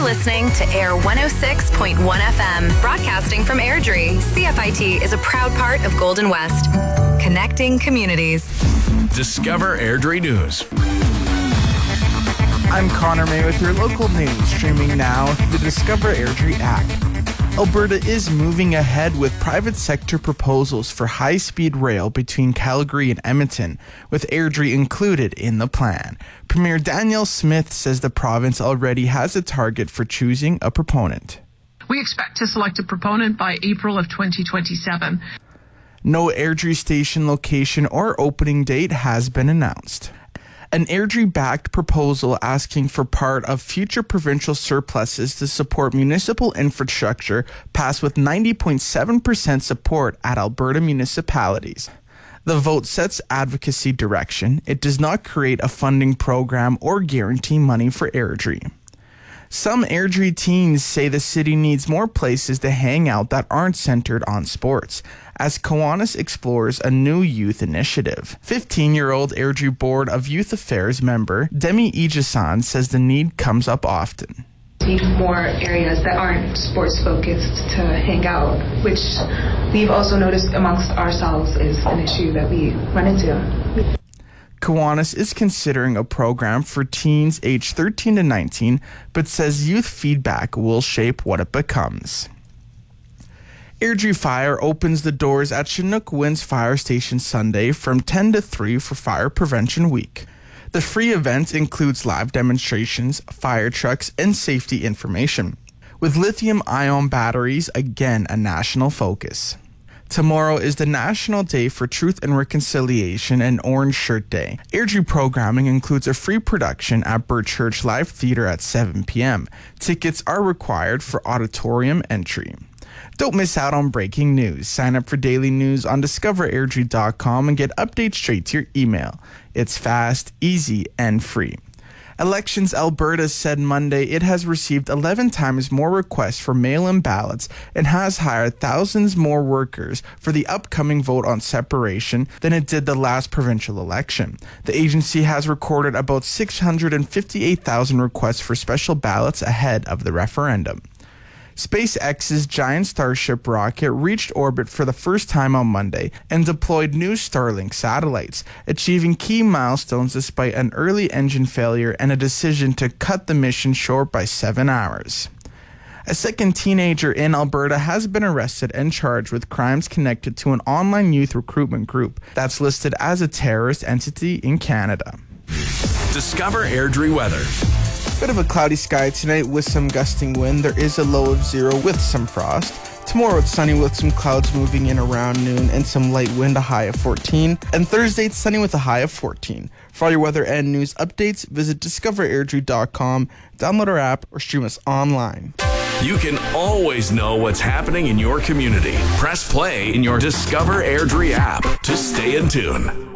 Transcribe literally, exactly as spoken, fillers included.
listening to Air one oh six point one F M, broadcasting from Airdrie. C F I T is a proud part of Golden West, connecting communities. Discover Airdrie News. I'm Connor May with your local news, streaming now through the Discover Airdrie app. Alberta is moving ahead with private sector proposals for high-speed rail between Calgary and Edmonton, with Airdrie included in the plan. Premier Danielle Smith says the province already has a target for choosing a proponent. We expect to select a proponent by April of twenty twenty-seven. No Airdrie station location or opening date has been announced. An Airdrie-backed proposal asking for part of future provincial surpluses to support municipal infrastructure passed with ninety point seven percent support at Alberta municipalities. The vote sets advocacy direction. It does not create a funding program or guarantee money for Airdrie. Some Airdrie teens say the city needs more places to hang out that aren't centered on sports, as Kiwanis explores a new youth initiative. fifteen-year-old Airdrie Board of Youth Affairs member Demi Ijasan says the need comes up often. Need more areas that aren't sports focused to hang out, which we've also noticed amongst ourselves is an issue that we run into. Kiwanis is considering a program for teens aged thirteen to nineteen, but says youth feedback will shape what it becomes. Airdrie Fire opens the doors at Chinook Winds Fire Station Sunday from ten to three for Fire Prevention Week. The free event includes live demonstrations, fire trucks, and safety information, with lithium-ion batteries again a national focus. Tomorrow is the National Day for Truth and Reconciliation and Orange Shirt Day. Airdrie programming includes a free production at Bird Church Live Theatre at seven p.m. Tickets are required for auditorium entry. Don't miss out on breaking news. Sign up for daily news on discover airdrie dot com and get updates straight to your email. It's fast, easy, and free. Elections Alberta said Monday it has received eleven times more requests for mail-in ballots and has hired thousands more workers for the upcoming vote on separation than it did the last provincial election. The agency has recorded about six hundred fifty-eight thousand requests for special ballots ahead of the referendum. SpaceX's giant Starship rocket reached orbit for the first time on Monday and deployed new Starlink satellites, achieving key milestones despite an early engine failure and a decision to cut the mission short by seven hours. A second teenager in Alberta has been arrested and charged with crimes connected to an online youth recruitment group that's listed as a terrorist entity in Canada. Discover Airdrie weather. Bit of a cloudy sky tonight with some gusting wind. There is a low of zero with some frost. Tomorrow it's sunny with some clouds moving in around noon and some light wind, a high of fourteen. And Thursday it's sunny with a high of fourteen. For all your weather and news updates, visit discover airdrie dot com, download our app, or stream us online. You can always know what's happening in your community. Press play in your Discover Airdrie app to stay in tune.